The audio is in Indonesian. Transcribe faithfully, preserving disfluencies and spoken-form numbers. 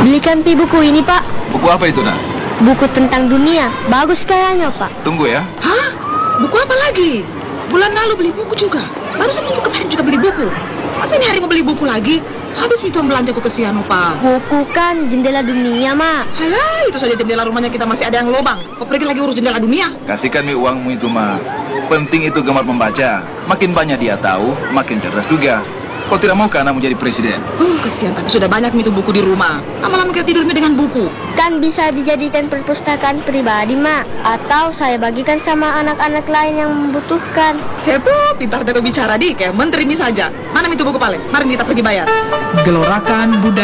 Belikan pi buku ini, Pak. Buku apa itu, nak? Buku tentang dunia. Bagus kayaknya, Pak. Tunggu ya. Hah? Buku apa lagi? Bulan lalu beli buku juga. Barusan minggu kemarin juga beli buku. Masa ini hari mau beli buku lagi? Habis itu belanja ku kesian, Opa. Buku kan jendela dunia, Mak. Halah, itu saja jendela rumahnya kita masih ada yang lobang. Kau pergi lagi urus jendela dunia? Kasihkan mi uangmu itu, mah. Penting itu gemar membaca. Makin banyak dia tahu, makin cerdas juga. Kau tidak mau kan anakmu jadi presiden? Oh, kesian, tapi sudah banyak itu buku di rumah. Lama-lama kita tidur dengan buku. Kan bisa dijadikan perpustakaan pribadi, Mak. Atau saya bagikan sama anak-anak lain yang membutuhkan. Heboh, pintar jago bicara, Dik. Kayak menteri ini saja. Mana itu buku paling? Mari kita pergi bayar. Gelorakan budaya